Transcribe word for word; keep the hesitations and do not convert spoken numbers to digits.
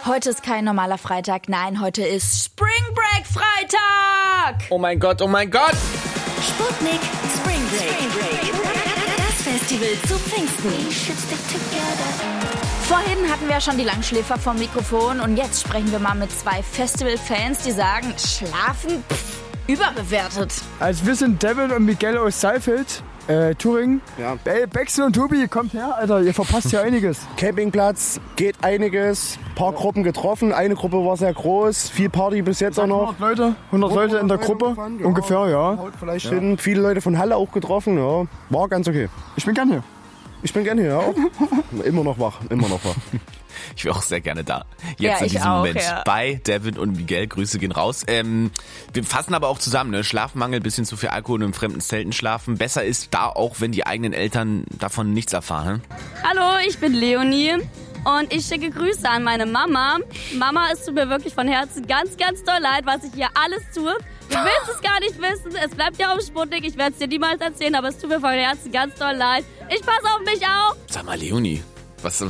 Heute ist kein normaler Freitag, nein, heute ist Spring Break Freitag! Oh mein Gott, oh mein Gott! Sputnik Spring Break. Spring Break. Das Festival zu Pfingsten. Vorhin hatten wir ja schon die Langschläfer vom Mikrofon und jetzt sprechen wir mal mit zwei Festival-Fans, die sagen, Schlafen, pff, überbewertet. Also wir sind Devin und Miguel aus Saalfeld, äh, Thüringen. Ja. Ey, Bexel und Tobi, kommt her, Alter, ihr verpasst ja einiges. Campingplatz, geht einiges, paar Gruppen getroffen, eine Gruppe war sehr groß, viel Party bis jetzt auch noch. hundert Leute, hundert Leute in der Gruppe, Gefahren, ja. ungefähr, ja. Haut vielleicht ja. hin, viele Leute von Halle auch getroffen, ja, war ganz okay. Ich bin gern hier. Ich bin gerne hier, ja. Immer noch wach, immer noch wach. Ich wäre auch sehr gerne da. Jetzt Ja, in ich diesem auch, Moment ja. bei Devin und Miguel. Grüße gehen raus. Ähm, wir fassen aber auch zusammen, ne? Schlafmangel, bisschen zu viel Alkohol und in fremden Zelten schlafen. Besser ist da auch, wenn die eigenen Eltern davon nichts erfahren. Hallo, ich bin Leonie und ich schicke Grüße an meine Mama. Mama, es tut mir wirklich von Herzen ganz, ganz doll leid, was ich hier alles tue. Du willst es gar nicht wissen, es bleibt ja auf Sputnik, ich werde es dir niemals erzählen, aber es tut mir von Herzen ganz doll leid. Ich passe auf mich auf. Sag mal, Leonie, was,